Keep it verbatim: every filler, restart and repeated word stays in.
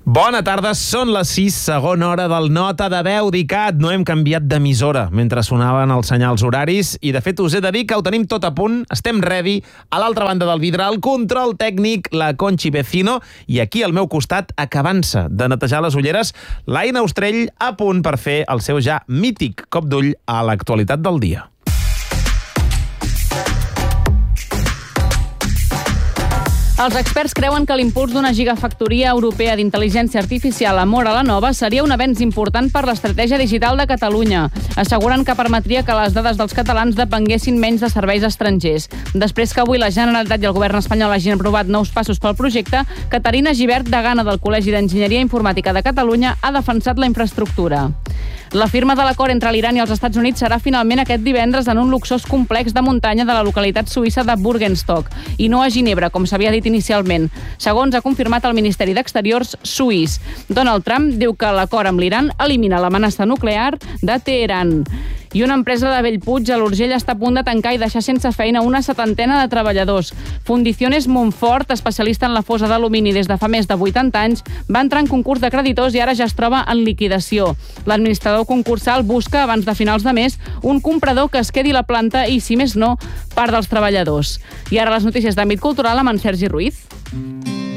Bona tarda, són les sis, segona hora del Nota de Veu d'ICAT. No hem canviat d'emissora mentre sonaven els senyals horaris i, de fet, us he de dir que ho tenim tot a punt. Estem ready. A l'altra banda del vidre, el control tècnic, la Conchi Vecino, i aquí al meu costat, acabant-se de netejar les ulleres, l'Aina Ostrell, a punt per fer el seu ja mític cop d'ull a l'actualitat del dia. Els experts creuen que l'impuls d'una gigafactoria europea d'intel·ligència artificial a Móra la Nova seria un avenç important per l'estratègia digital de Catalunya. Asseguren que permetria que les dades dels catalans depenguessin menys de serveis estrangers. Després que avui la Generalitat i el govern espanyol hagin aprovat nous passos pel projecte, Caterina Gibert, degana del Col·legi d'Enginyeria Informàtica de Catalunya, ha defensat la infraestructura. La firma de l'acord entre l'Iran i els Estats Units serà finalment aquest divendres en un luxós complex de muntanya de la localitat suïssa de Burgenstock, i no a Ginebra, com s'havia dit inicialment, segons ha confirmat el Ministeri d'Exteriors suís. Donald Trump diu que l'acord amb l'Iran elimina l'amenaça nuclear de Teheran. I una empresa de Bellpuig a l'Urgell està a punt de tancar i deixar sense feina una setantena de treballadors. Fundiciones Montfort, especialista en la fosa d'alumini des de fa més de vuitanta anys, va entrar en concurs de creditors i ara ja es troba en liquidació. L'administrador concursal busca, abans de finals de mes, un comprador que es quedi la planta i, si més no, part dels treballadors. I ara les notícies d'àmbit cultural amb en Sergi Ruiz.